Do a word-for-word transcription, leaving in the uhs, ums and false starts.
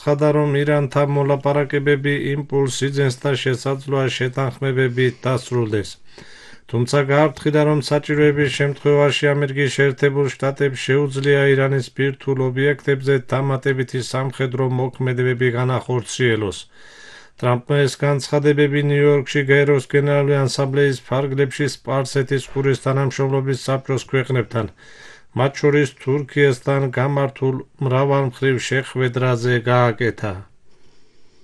განაცხადა, რომ ირანთან მოლაპარაკებები იმპულს იძენს და შესაძლოა შეთანხმებები დასრულდეს. თუმცა გააფრთხილდა, რომ საჭიროების შემთხვევაში ამერიკის შეერთებულ შტატებს შეუძლია ირანის ბირთვულ ობიექტებზე დამატებითი სამხედრო მოქმედებები განახორციელოს. ტრამპმა ეს განცხადებები ნიუ-იორკში გაეროს გენერალური ასამბლეის ფარგლებში სპარსეთის ყურის თანამშრომლობის საბჭოს ქვეყნებთან, მათ შორის თურქეთთან გამართულ მრავალმხრივ შეხვედრაზე გააკეთა.